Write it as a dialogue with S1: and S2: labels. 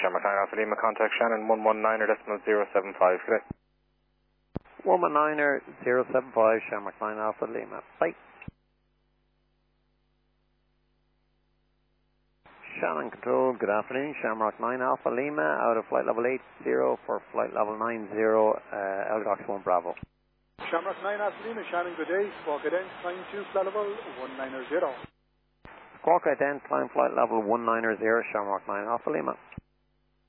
S1: Shamrock 9 Alpha Lima, contact Shannon 119.075. Good day.
S2: 119.075, Shamrock 9 Alpha Lima. Bye. Shannon Control, good afternoon. Shamrock 9 Alpha Lima, out of flight level 80 for flight level 90, Elgox 1 Bravo.
S3: Shamrock 9 Alpha Lima, Shannon, good day. Squawk Ident, climb to flight level 190.
S2: Squawk Ident, climb flight level 190, Shamrock 9 Alpha Lima.